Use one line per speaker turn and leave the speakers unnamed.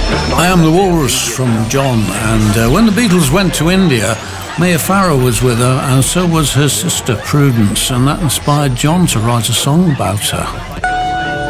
I Am the Walrus from John, and when the Beatles went to India, Mia Farrow was with her, and so was her sister Prudence, and that inspired John to write a song about her.